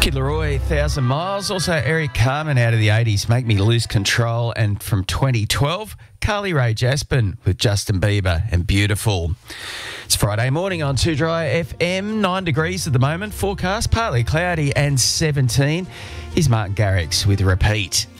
Kid Laroi, 1,000 Miles. Also, Eric Carmen out of the 80s, Make Me Lose Control. And from 2012, Carly Rae Jepsen with Justin Bieber and Beautiful. It's Friday morning on 2 Dry FM, 9 degrees at the moment. Forecast, partly cloudy and 17. Here's Martin Garrix with Repeat.